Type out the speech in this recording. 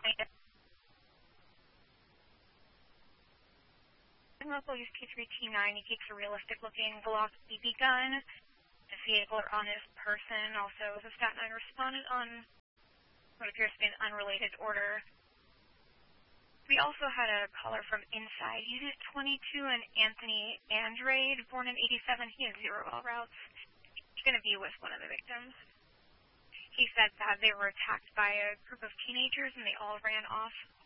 Local use P3T9, he keeps a realistic-looking Glock BB gun. His vehicle or on his person. Also, the Stat 9 responded on what appears to be an unrelated order. We also had a caller from inside. He's 22 and Anthony Andrade, born in 87. He has 0 all routes. He's going to be with one of the victims. He said that they were attacked by a group of teenagers and they all ran off.